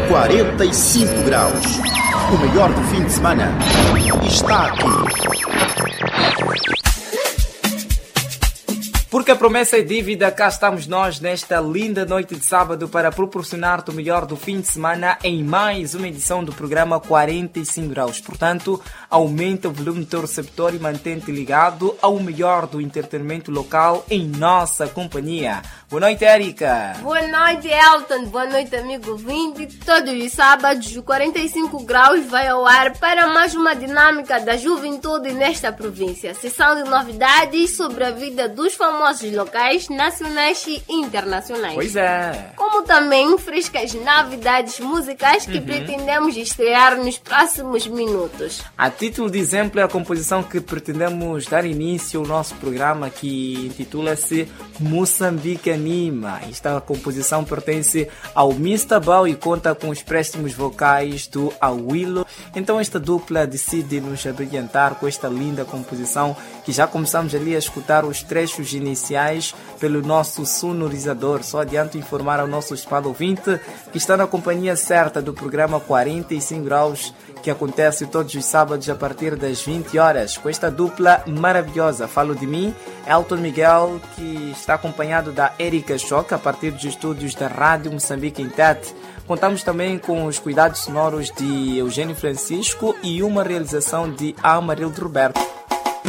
45 graus. O melhor do fim de semana está aqui. Porque a promessa é dívida, cá estamos nós nesta linda noite de sábado para proporcionar-te o melhor do fim de semana em mais uma edição do programa 45 graus. Portanto, aumenta o volume do teu receptor e mantém-te ligado ao melhor do entretenimento local em nossa companhia. Boa noite, Érica. Boa noite, Elton. Boa noite, amigo ouvinte. Todos os sábados, o 45 graus vai ao ar para mais uma dinâmica da juventude nesta província. Sessão de novidades sobre a vida dos famosos locais, nacionais e internacionais. Pois é. Como também frescas novidades musicais que pretendemos estrear nos próximos minutos. A título de exemplo, é a composição que pretendemos dar início ao nosso programa, que intitula-se Moçambique Anima. Esta composição pertence ao Mr. Bau e conta com os préstimos vocais do Awilo. Então esta dupla decide nos abrilhantar com esta linda composição que já começamos ali a escutar os trechos iniciais pelo nosso sonorizador. Só adianto informar ao nosso estimado ouvinte que está na companhia certa do programa 45 graus, que acontece todos os sábados a partir das 20 horas, com esta dupla maravilhosa. Falo de mim, Elton Miguel, que está acompanhado da Érica Choca, a partir dos estúdios da Rádio Moçambique em Tete. Contamos também com os cuidados sonoros de Eugênio Francisco e uma realização de Amarildo Roberto.